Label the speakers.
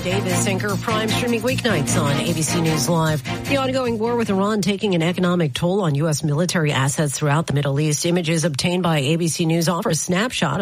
Speaker 1: Davis, Anchor Prime, streaming weeknights on ABC News Live. The ongoing war with Iran taking an economic toll on U.S. military assets throughout the Middle East. Images obtained by ABC News offer a snapshot